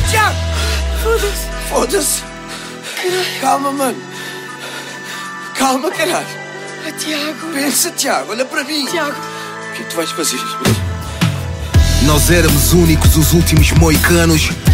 Tiago! Foda-se. Foda-se! Calma, mano. Calma, caralho. Tiago. Pensa, Tiago, olha para mim. Tiago. O que é que tu vais fazer? Nós éramos únicos, os últimos moicanos.